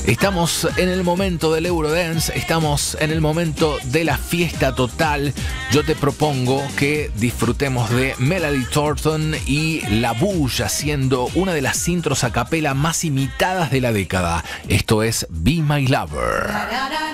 Estamos en el momento del Eurodance, estamos en el momento de la fiesta total. Yo te propongo que disfrutemos de Melody Thornton y La Bouche haciendo una de las intros a capela más imitadas de la década. Esto es Be My Lover.